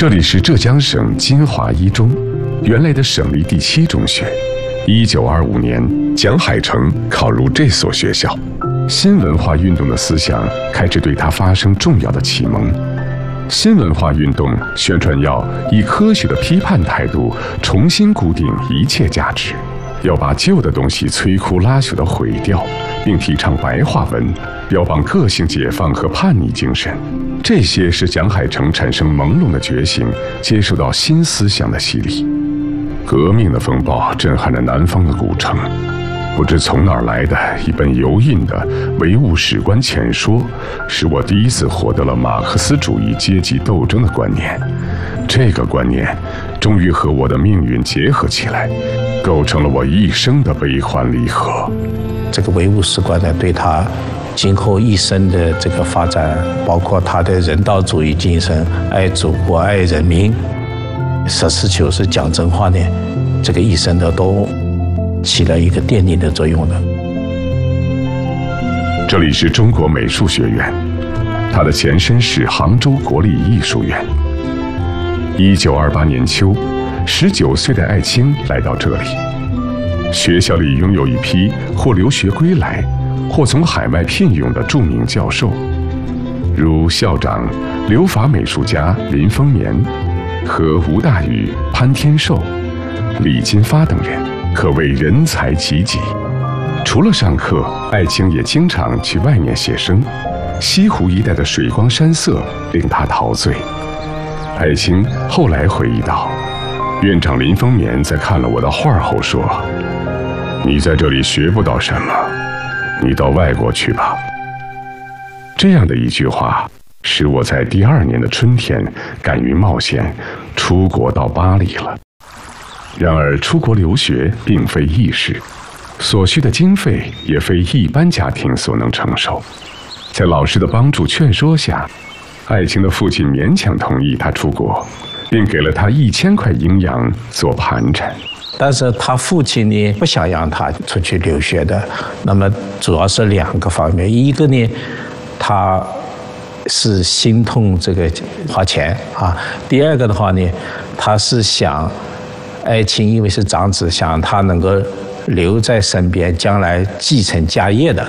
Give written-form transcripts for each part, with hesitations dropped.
这里是浙江省金华一中，原来的省立第7中学。1925年，蒋海成考入这所学校，新文化运动的思想开始对他发生重要的启蒙。新文化运动宣传要以科学的批判态度重新固定一切价值，要把旧的东西摧枯拉朽地毁掉，并提倡白话文，标榜个性解放和叛逆精神。这些使蒋海成产生朦胧的觉醒，接受到新思想的洗礼。革命的风暴震撼了南方的古城，不知从哪儿来的一本油印的唯物史观浅说，使我第一次获得了马克思主义阶级斗争的观念。这个观念终于和我的命运结合起来，构成了我一生的悲欢离合。 这个唯物史观呢，对他今后一生的这个发展，包括他的人道主义精神、爱祖国、爱人民，实事求是讲真话呢，这个一生的都起了一个奠定的作用的。 这里是中国美术学院，它的前身是杭州国立艺术院。1928年秋，19岁的艾青来到这里。学校里拥有一批或留学归来，或从海外聘用的著名教授，如校长、留法美术家林风眠和吴大宇、潘天寿、李金发等人，可谓人才济济。除了上课，艾青也经常去外面写生。西湖一带的水光山色令他陶醉。艾青后来回忆道，院长林风眠在看了我的画后说：“你在这里学不到什么，你到外国去吧。”这样的一句话，使我在第2年的春天敢于冒险，出国到巴黎了。然而，出国留学并非易事，所需的经费也非一般家庭所能承受。在老师的帮助劝说下，艾青的父亲勉强同意他出国，并给了他1000块英洋做盘缠。 但是他父亲呢，不想让他出去留学的。那么主要是2个方面，一个呢，他是心痛这个花钱啊；第2个的话呢，他是想艾青因为是长子，想他能够留在身边，将来继承家业的。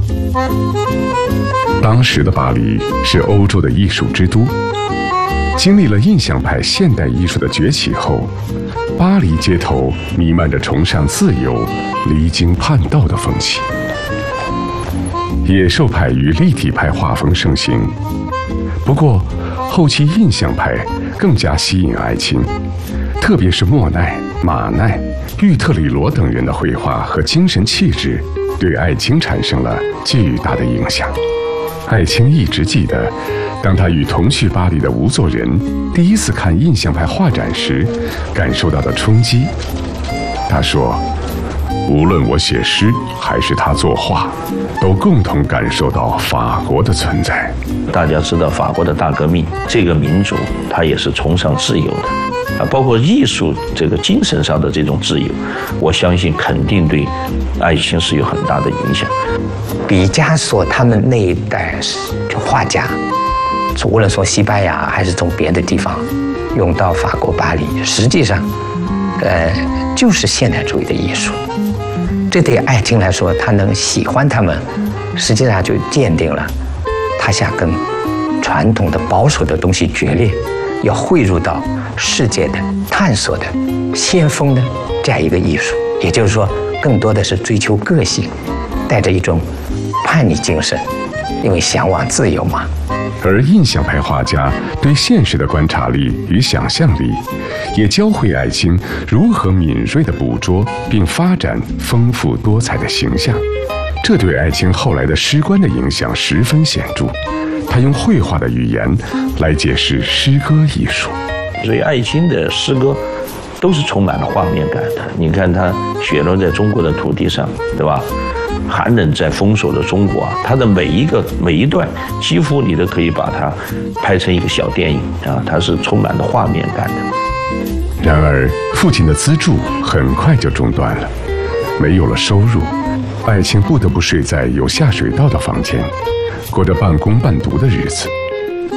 当时的巴黎是欧洲的艺术之都，经历了印象派现代艺术的崛起后，巴黎街头弥漫着崇尚自由、离经叛道的风气。野兽派与立体派画风盛行，不过后期印象派更加吸引艾青，特别是莫奈、马奈、玉特里罗等人的绘画和精神气质，对艾青产生了巨大的影响。艾青一直记得，当他与同去巴黎的吴作人第一次看印象派画展时，感受到的冲击。他说：“无论我写诗还是他作画，都共同感受到法国的存在。” 大家知道，法国的大革命，这个民族他也是崇尚自由的，包括艺术这个精神上的这种自由，我相信肯定对艾青是有很大的影响。 毕加索他们那一代画家，无论说西班牙还是从别的地方用到法国巴黎，实际上，就是现代主义的艺术。这对艾青来说，他能喜欢他们，实际上就鉴定了他想跟传统的保守的东西决裂，要汇入到世界的探索的先锋的这样一个艺术。也就是说，更多的是追求个性，带着一种叛逆精神，因为向往自由嘛。 而印象派画家对现实的观察力与想象力，也教会艾青如何敏锐地捕捉并发展丰富多彩的形象。这对艾青后来的诗观的影响十分显著。他用绘画的语言来解释诗歌艺术， 所以艾青的诗歌都是充满了画面感的。你看他雪落在中国的土地上，对吧？寒冷在封锁的中国啊，它的每一段，几乎你都可以把它拍成一个小电影啊，它是充满了画面感的。 然而，父亲的资助很快就中断了，没有了收入，艾青不得不睡在有下水道的房间，过着半工半读的日子。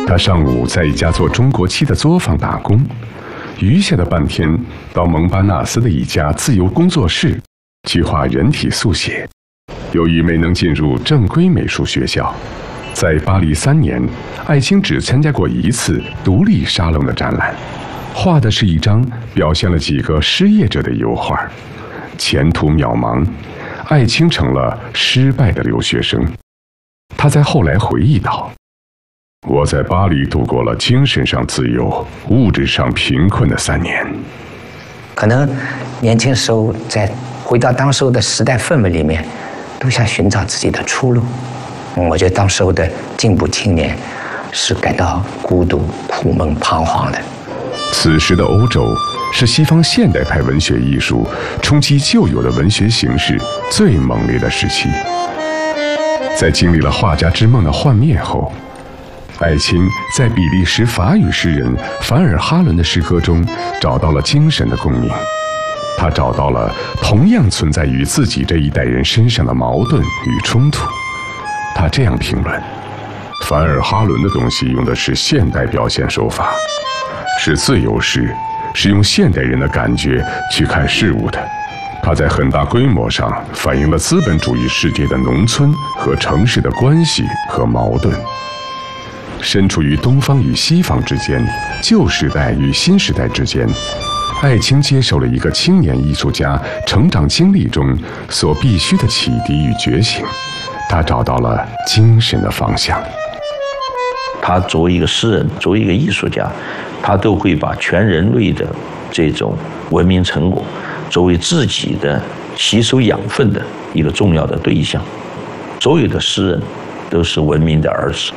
他上午在一家做中国漆的作坊打工，余下的半天到蒙巴纳斯的一家自由工作室去画人体速写。由于没能进入正规美术学校，在巴黎3年，艾青只参加过一次独立沙龙的展览，画的是一张表现了几个失业者的油画，前途渺茫，艾青成了失败的留学生。他在后来回忆道：“我在巴黎度过了精神上自由、物质上贫困的3年。” 可能年轻时候在回到当时候的时代氛围里面，都想寻找自己的出路。我觉得当时候的进步青年是感到孤独、苦闷、彷徨的。 此时的欧洲是西方现代派文学艺术冲击旧有的文学形式最猛烈的时期。在经历了画家之梦的幻灭后，艾青在比利时法语诗人凡尔哈伦的诗歌中找到了精神的共鸣。他找到了同样存在于自己这一代人身上的矛盾与冲突。他这样评论：凡尔哈伦的东西用的是现代表现手法，是自由诗，是用现代人的感觉去看事物的。它在很大规模上反映了资本主义世界的农村和城市的关系和矛盾。身处于东方与西方之间，旧时代与新时代之间，艾青接受了一个青年艺术家成长经历中所必须的启迪与觉醒，他找到了精神的方向。 他作为一个诗人，作为一个艺术家，他都会把全人类的这种文明成果作为自己的吸收养分的一个重要的对象。所有的诗人都是文明的儿子。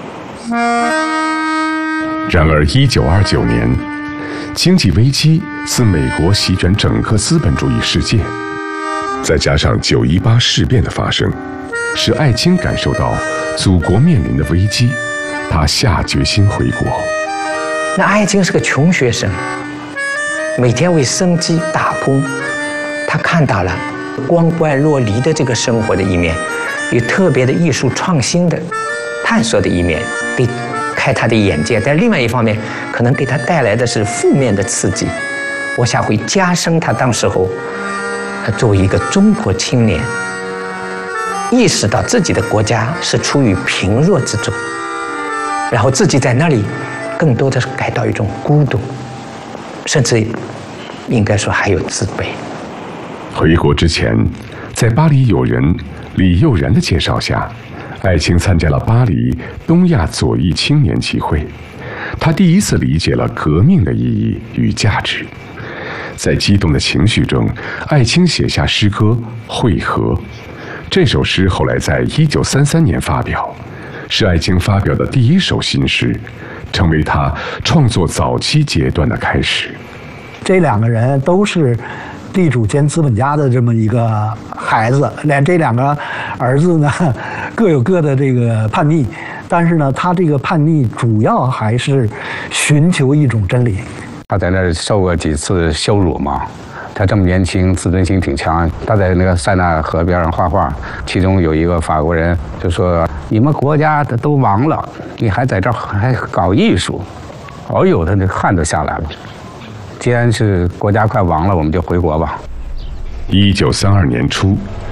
然而1929年，经济危机自美国席卷整个资本主义世界，再加上9·18事变的发生，使艾青感受到祖国面临的危机，他下决心回国。 那艾青是个穷学生，每天为生计打工，他看到了光怪陆离的这个生活的一面，有特别的艺术创新的探索的一面，给开他的眼界。但另外一方面，可能给他带来的是负面的刺激，我想会加深他当时候作为一个中国青年，意识到自己的国家是处于贫弱之中，然后自己在那里更多的是感到一种孤独，甚至应该说还有自卑。 回国之前，在巴黎友人李佑然的介绍下，艾青参加了巴黎东亚左翼青年集会，他第一次理解了革命的意义与价值。在激动的情绪中，艾青写下诗歌《汇合》。这首诗后来在1933年发表，是艾青发表的第一首新诗，成为他创作早期阶段的开始。 这两个人都是地主兼资本家的这么一个孩子，这两个儿子呢各有各的这个叛逆，但是呢他这个叛逆主要还是寻求一种真理。 他在那儿受过几次羞辱嘛，他这么年轻，自尊心挺强。他在那个塞纳河边上画画，其中有一个法国人就说：“你们国家的都亡了，你还在这儿还搞艺术？”哦呦，他这汗都下来了。既然是国家快亡了，我们就回国吧。 1932年初，